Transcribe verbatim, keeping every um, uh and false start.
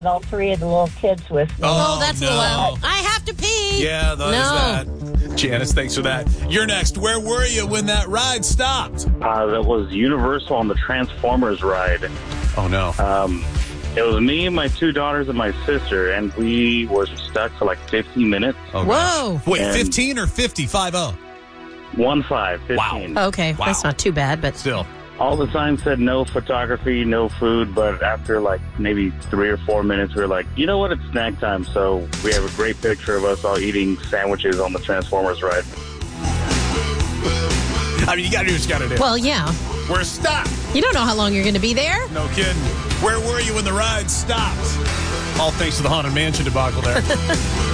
all three of the little kids with me. Oh, Oh, that's no. a little loud. I have to pee. Yeah, that No. is that. Janice, thanks for that. You're next. Where were you when that ride stopped? Uh, that was Universal on the Transformers ride. Oh, no. Um, it was me, my two daughters, and my sister, and we were stuck for like fifteen minutes. Oh, Whoa. gosh. Wait, And- fifteen or fifty? Five oh. One five, fifteen. Okay, Wow. that's not too bad, but Still. All the signs said no photography, no food, but after like maybe three or four minutes, we were like, you know what, it's snack time. So we have a great picture of us all eating sandwiches on the Transformers ride. I mean, you got to do what you got to do. well, yeah. We're stopped. You don't know how long you're going to be there. No kidding. Where were you when the ride stopped? All thanks to the Haunted Mansion debacle there.